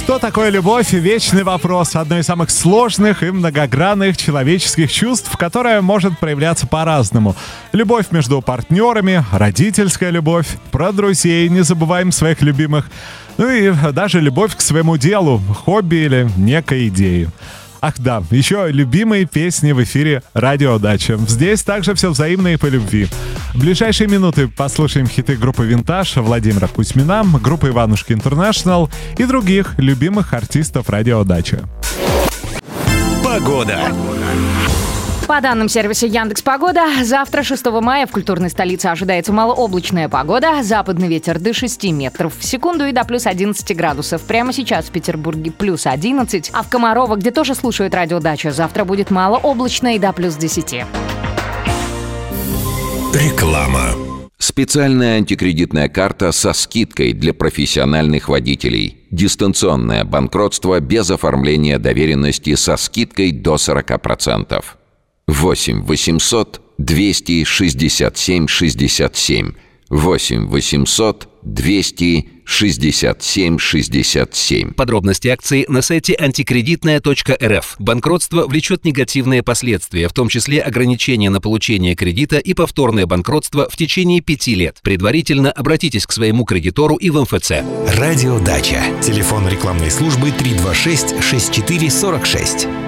Что такое любовь? Вечный вопрос. Одно из самых сложных и многогранных человеческих чувств, которое может проявляться по-разному. Любовь между партнерами, родительская любовь, про друзей, не забываем своих любимых. Ну и даже любовь к своему делу, хобби или некой идее. Ах да, еще любимые песни в эфире «Радио Дача». Здесь также все взаимно и по любви. В ближайшие минуты послушаем хиты группы «Винтаж», Владимира Кузьмина, группы «Иванушки Интернешнл» и других любимых артистов «Радио Дача». Погода. По данным сервиса Яндекс.Погода, завтра, 6 мая, в культурной столице ожидается малооблачная погода, западный ветер до 6 метров в секунду и до плюс 11 градусов. Прямо сейчас в Петербурге плюс 11, а в Комарово, где тоже слушают «Радио Дача», завтра будет малооблачно и до плюс 10. Реклама. Специальная антикредитная карта со скидкой для профессиональных водителей. Дистанционное банкротство без оформления доверенности со скидкой до 40%. 8 800 267 67. 8 800 267 67. Подробности акции на сайте антикредитная.рф. Банкротство влечет негативные последствия, в том числе ограничения на получение кредита и повторное банкротство в течение 5 лет. Предварительно обратитесь к своему кредитору и в МФЦ. Радио Дача. Телефон рекламной службы 326 64 46.